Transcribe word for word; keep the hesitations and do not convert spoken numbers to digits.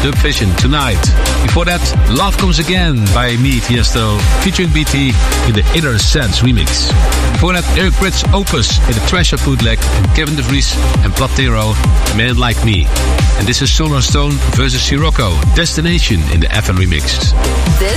Dub Vision, Tonight. Before that, Love Comes Again by me, Tiesto, featuring B T in the Inner Sense remix. Before that, Eric Prydz Opus in the Treasure bootleg, and Kevin De Vries and Platero, Man Like Me. And this is Solar Stone versus Sirocco, Destination in the F N remix. This